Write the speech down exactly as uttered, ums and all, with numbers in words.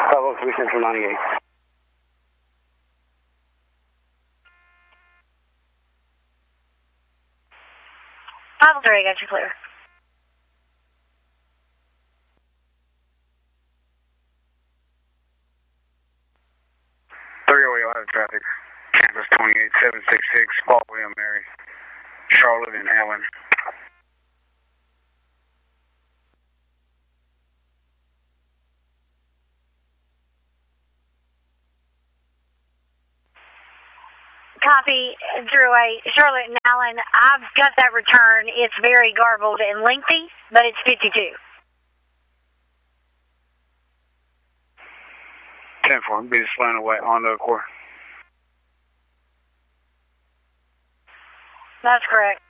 Bravo three Central ninety-eight. Bravo three, got you clear. three oh eight, Ohio traffic. Campus twenty-eight seven six six, Paul William Mary, Charlotte and Allen. Copy, zero eight, Charlotte and Allen. I've got that return. It's very garbled and lengthy, but it's fifty-two. ten four, be just flying away on the core. That's correct.